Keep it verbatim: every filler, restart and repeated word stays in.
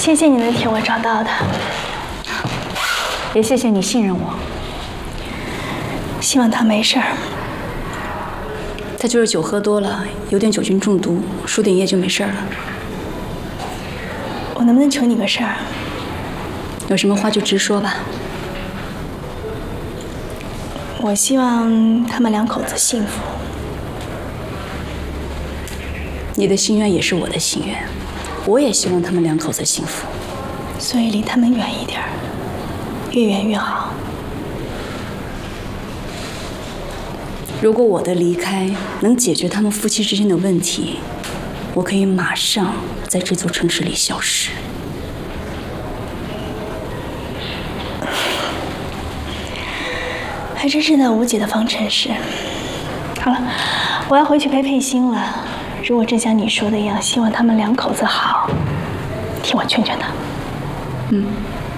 谢谢你能替我找到他， 也谢谢你信任我。 希望他没事儿。 他就是酒喝多了，有点酒精中毒，输点液就没事了。 我能不能求你个事儿？ 有什么话就直说吧。 我希望他们两口子幸福。 你的心愿也是我的心愿，我也希望他们两口子幸福。 所以离他们远一点，越远越好。 如果我的离开能解决他们夫妻之间的问题，我可以马上在这座城市里消失。 还真是那无解的方程式。好了，我要回去陪佩欣了。如果真像你说的一样，希望他们两口子好，替我劝劝他。 嗯。